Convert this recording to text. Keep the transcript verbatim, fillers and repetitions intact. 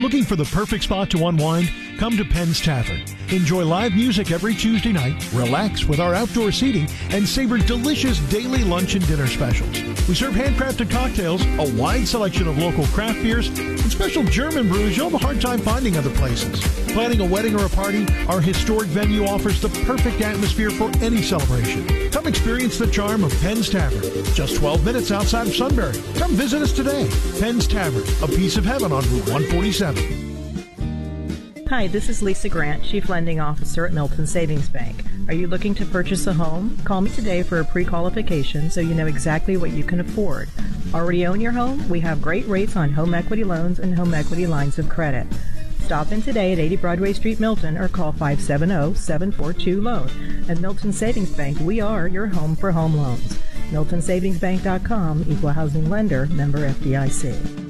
Looking for the perfect spot to unwind? Come to Penn's Tavern. Enjoy live music every Tuesday night, relax with our outdoor seating, and savor delicious daily lunch and dinner specials. We serve handcrafted cocktails, a wide selection of local craft beers, and special German brews you'll have a hard time finding other places. Planning a wedding or a party? Our historic venue offers the perfect atmosphere for any celebration. Come experience the charm of Penn's Tavern, just twelve minutes outside of Sunbury. Come visit us today. Penn's Tavern, a piece of heaven on Route one forty-seven. Hi, this is Lisa Grant, Chief Lending Officer at Milton Savings Bank. Are you looking to purchase a home? Call me today for a pre-qualification so you know exactly what you can afford. Already own your home? We have great rates on home equity loans and home equity lines of credit. Stop in today at eighty Broadway Street, Milton, or call five seven zero, seven four two, loan. At Milton Savings Bank, we are your home for home loans. milton savings bank dot com, Equal Housing Lender, member F D I C.